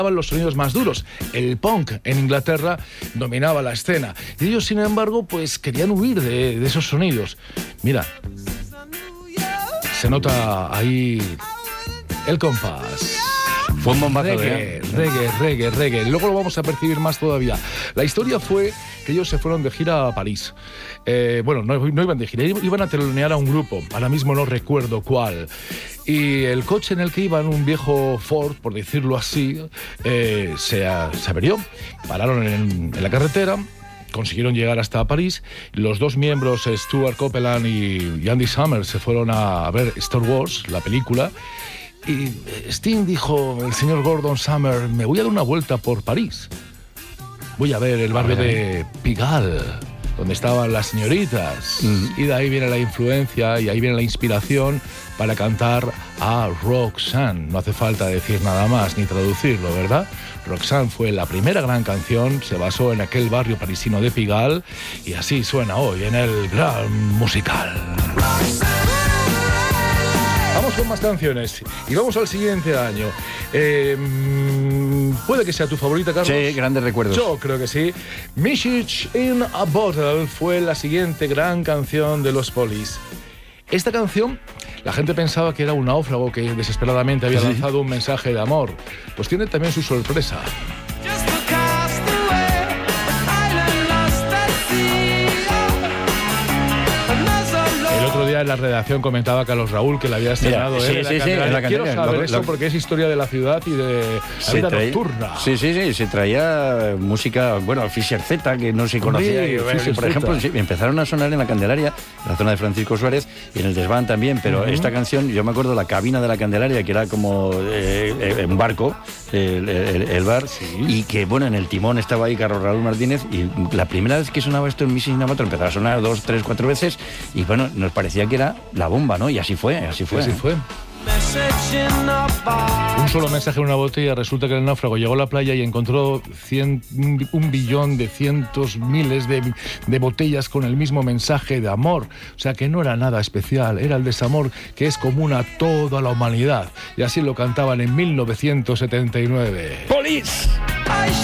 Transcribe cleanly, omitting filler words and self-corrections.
los sonidos más duros. El punk en Inglaterra dominaba la escena. Y ellos, sin embargo, pues querían huir de esos sonidos. Mira, se nota ahí el compás. Fue un bombazo, Reggae. Luego lo vamos a percibir más todavía. La historia fue que ellos se fueron de gira a París. No iban de gira, iban a telonear a un grupo. Ahora mismo no recuerdo cuál. Y el coche en el que iban, un viejo Ford, por decirlo así, se averió. Pararon en la carretera. Consiguieron llegar hasta París. Los dos miembros, Stuart Copeland y Andy Summers, se fueron a ver Star Wars, la película. Y Sting dijo, el señor Gordon Summer, me voy a dar una vuelta por París. Voy a ver el barrio de Pigalle, donde estaban las señoritas. Y de ahí viene la influencia y ahí viene la inspiración para cantar a Roxanne. No hace falta decir nada más ni traducirlo, ¿verdad? Roxanne fue la primera gran canción, se basó en aquel barrio parisino de Pigalle y así suena hoy en el Gran Musical. Vamos con más canciones y vamos al siguiente año. ¿Puede que sea tu favorita, Carlos? Sí, grandes recuerdos. Yo creo que sí. Message in a Bottle fue la siguiente gran canción de los Police. Esta canción, la gente pensaba que era un náufrago que desesperadamente había lanzado un mensaje de amor. Pues tiene también su sorpresa. El otro día en la redacción comentaba Carlos Raúl que la había estrenado en la Candelaria. Quiero saber eso porque es historia de la ciudad y de la vida nocturna. Sí, se traía música, Fischer Z, que no se conocía. Por ejemplo, empezaron a sonar en la Candelaria, en la zona de Francisco Suárez, y en el desván también, pero esta canción, yo me acuerdo la cabina de la Candelaria, que era como un barco, el bar, y que, en el timón estaba ahí Carlos Raúl Martínez, y la primera vez que sonaba esto en Missing in a Bottle empezaba a sonar 2, 3, 4 veces, y nos parecía que era la bomba, ¿no? Y así fue. Así fue. Un solo mensaje en una botella. Resulta que el náufrago llegó a la playa y encontró 1 billón de cientos, miles de botellas con el mismo mensaje de amor. O sea que no era nada especial, era el desamor que es común a toda la humanidad. Y así lo cantaban en 1979. ¡Police!